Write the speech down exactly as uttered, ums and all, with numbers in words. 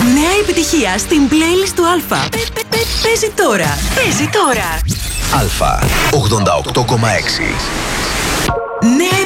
Νέα επιτυχία στην playlist του Αλφα. Παίζει τώρα. Παίζει τώρα. Αλφα ογδόντα οκτώ κόμμα έξι. Νέα